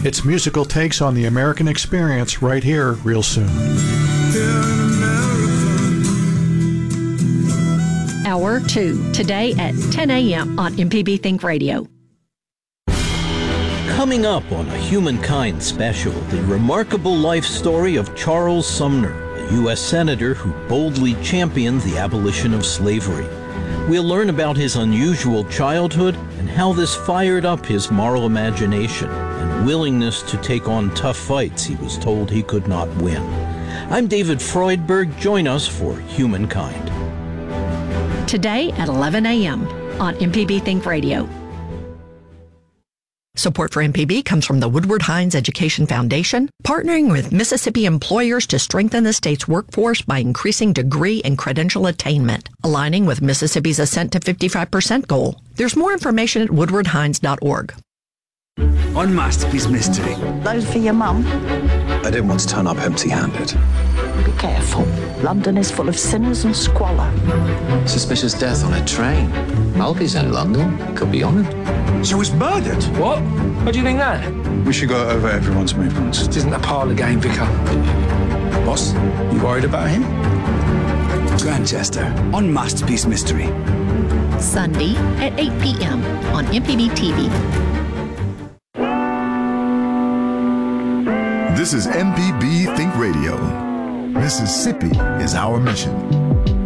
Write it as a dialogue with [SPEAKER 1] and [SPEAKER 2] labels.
[SPEAKER 1] It's musical takes on the American experience right here, real soon.
[SPEAKER 2] Hour 2, today at 10 a.m. on MPB Think Radio.
[SPEAKER 3] Coming up on a Humankind special, the remarkable life story of Charles Sumner, a U.S. Senator who boldly championed the abolition of slavery. We'll learn about his unusual childhood and how this fired up his moral imagination and willingness to take on tough fights he was told he could not win. I'm David Freudberg. Join us for Humankind.
[SPEAKER 2] Today at 11 a.m. on MPB Think Radio.
[SPEAKER 4] Support for MPB comes from the Woodward Hines Education Foundation, partnering with Mississippi employers to strengthen the state's workforce by increasing degree and credential attainment, aligning with Mississippi's Ascent to 55% goal. There's more information at woodwardhines.org.
[SPEAKER 5] Unmasked His Mystery.
[SPEAKER 6] Those for your mum?
[SPEAKER 7] I didn't want to turn up empty-handed.
[SPEAKER 6] Be careful. London is full of sinners and squalor.
[SPEAKER 8] Suspicious death on a train. Malby's in London. Could be honoured.
[SPEAKER 5] She was murdered. What? What do you think that?
[SPEAKER 7] We should go over everyone's movements.
[SPEAKER 5] It isn't a parlour game, Vicar.
[SPEAKER 7] Boss, you worried about him?
[SPEAKER 5] Grantchester, Unmasked His Mystery.
[SPEAKER 2] Sunday at 8 p.m. on MPB TV.
[SPEAKER 9] This is MPB Think Radio. Mississippi is our mission.